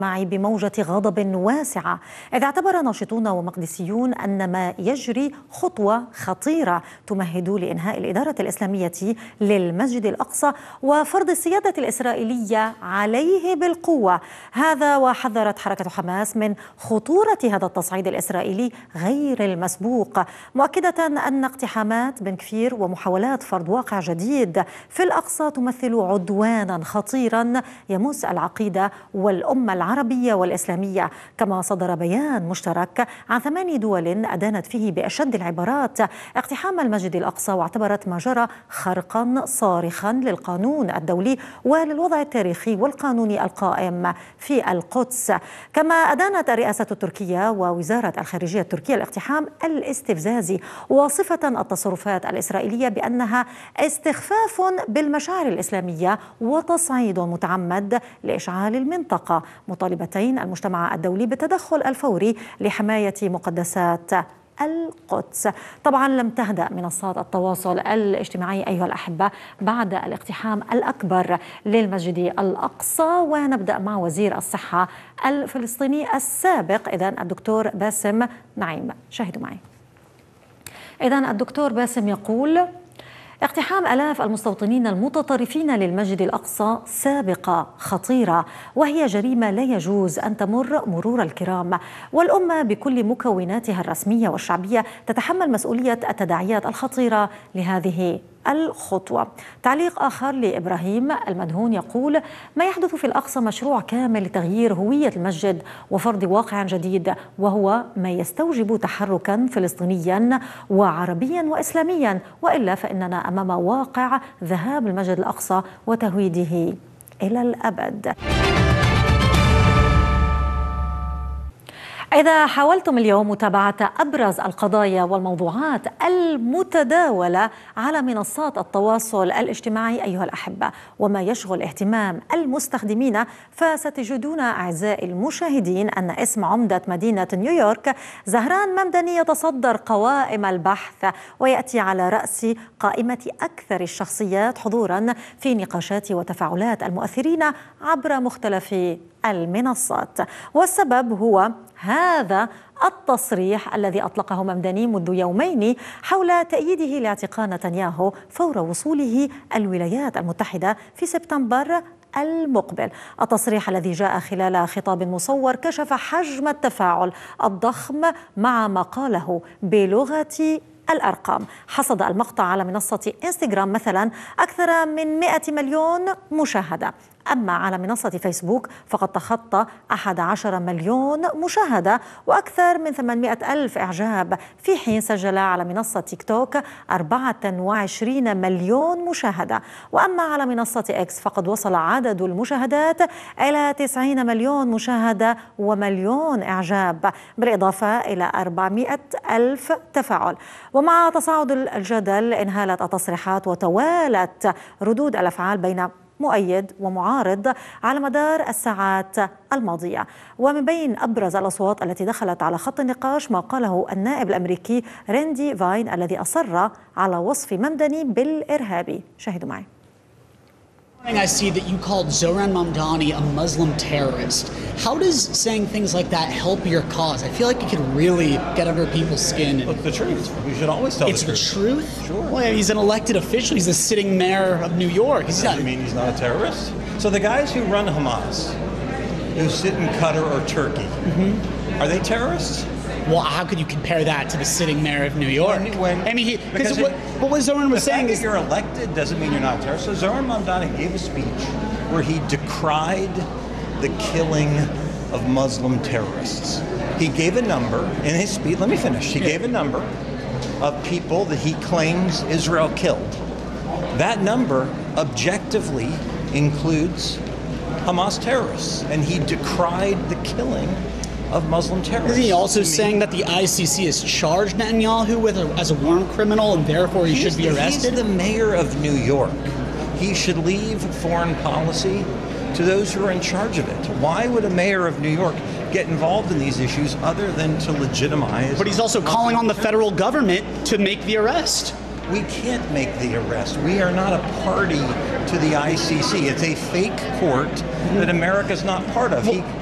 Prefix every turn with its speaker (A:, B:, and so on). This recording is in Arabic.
A: معي بموجة غضب واسعة، إذ اعتبر ناشطون ومقدسيون أن ما يجري خطوة خطيرة تمهد لإنهاء الإدارة الإسلامية للمسجد الأقصى وفرض السيادة الإسرائيلية عليه بالقوة. هذا وحذرت حركة حماس من خطورة هذا التصعيد الإسرائيلي غير المسبوق، مؤكدة أن اقتحامات بن كفير ومحاولات فرض واقع جديد في الأقصى تمثل عدوانا خطيرا يمس العقيدة والأمة العربية والإسلامية. كما صدر بيان مشترك عن 8 دول أدانت فيه بأشد العبارات اقتحام المسجد الأقصى، واعتبرت ما جرى خرقا صارخا للقانون الدولي وللوضع التاريخي والقانوني القائم في القدس. كما أدانت الرئاسة التركية ووزارة الخارجية التركية الاقتحام الاستفزازي، واصفة التصرفات الإسرائيلية بأنها استخفاف بالمشاعر الإسلامية وتصعيد متعمد لإشعال المنطقة، مطالبتين المجتمع الدولي بالتدخل الفوري لحماية مقدسات القدس. طبعا لم تهدأ منصات التواصل الاجتماعي أيها الأحبة بعد الاقتحام الأكبر للمسجد الأقصى، ونبدأ مع وزير الصحة الفلسطيني السابق الدكتور باسم نعيم. شاهدوا معي. الدكتور باسم يقول: اقتحام آلاف المستوطنين المتطرفين للمسجد الأقصى سابقة خطيرة، وهي جريمة لا يجوز أن تمر مرور الكرام، والأمة بكل مكوناتها الرسمية والشعبية تتحمل مسؤولية التداعيات الخطيرة لهذه الخطوة. تعليق آخر لإبراهيم المدهون يقول: ما يحدث في الأقصى مشروع كامل لتغيير هوية المسجد وفرض واقع جديد، وهو ما يستوجب تحركا فلسطينيا وعربيا وإسلاميا، وإلا فإننا أمام واقع ذهاب المسجد الأقصى وتهويده إلى الأبد. إذا حاولتم اليوم متابعة أبرز القضايا والموضوعات المتداولة على منصات التواصل الاجتماعي أيها الأحبة وما يشغل اهتمام المستخدمين، فستجدون أعزائي المشاهدين أن اسم عمدة مدينة نيويورك زهران ممدني يتصدر قوائم البحث، ويأتي على رأس قائمة أكثر الشخصيات حضورا في نقاشات وتفاعلات المؤثرين عبر مختلف المنصات. والسبب هو هذا التصريح الذي أطلقه ممدني منذ يومين حول تأييده لاعتقال نتنياهو فور وصوله الولايات المتحدة في سبتمبر المقبل. التصريح الذي جاء خلال خطاب مصور كشف حجم التفاعل الضخم مع ما قاله بلغة الأرقام. حصد المقطع على منصة إنستغرام مثلا أكثر من 100 مليون مشاهدة، أما على منصة فيسبوك فقد تخطى 11 مليون مشاهدة وأكثر من 800 ألف إعجاب، في حين سجل على منصة تيك توك 24 مليون مشاهدة. وأما على منصة إكس فقد وصل عدد المشاهدات إلى 90 مليون مشاهدة ومليون إعجاب، بالإضافة إلى 400 ألف تفاعل. ومع تصاعد الجدل انهالت التصريحات وتوالت ردود الأفعال بين مؤيد ومعارض على مدار الساعات الماضية. ومن بين أبرز الأصوات التي دخلت على خط النقاش ما قاله النائب الأمريكي ريندي فاين الذي أصر على وصف ممدني بالإرهابي. شاهدوا معي.
B: I see that you called Zohran Mamdani a Muslim terrorist. How does saying things like that help your cause? I feel like it could really get under people's skin.
C: Look, the truth. We should always tell the truth.
B: It's the truth?
C: Sure.
B: Well, he's an elected official. He's the sitting mayor of New York.
C: Doesn't mean he's not a terrorist. So the guys who run Hamas, who sit in Qatar or Turkey, are they terrorists?
B: Well, how could you compare that to the sitting mayor of New York?
C: I mean,
B: because what Zohran was saying is
C: you're elected doesn't mean you're not a terrorist. So Zohran Mamdani gave a speech where he decried the killing of Muslim terrorists. He gave a number in his speech. Let me finish. He gave a number of people that he claims Israel killed. That number objectively includes Hamas terrorists, and he decried the killing of Muslim terrorists.
B: Isn't he also saying that the ICC has charged Netanyahu as a war criminal and therefore he should be arrested?
C: He's the mayor of New York. He should leave foreign policy to those who are in charge of it. Why would a mayor of New York get involved in these issues other than to legitimize?
B: But he's also calling on the federal government to make the arrest.
C: We can't make the arrest. We are not a party to the ICC. It's a fake court that America's not part of.